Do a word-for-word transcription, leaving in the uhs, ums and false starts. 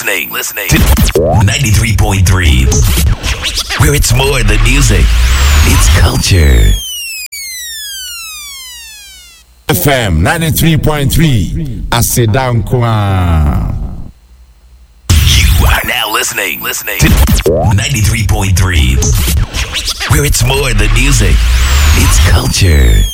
listening, listening to ninety-three point three, where it's more than music, it's culture. F M ninety-three point three, Asedankwa. You are now listening, listening to ninety-three point three, where it's more than music, it's culture.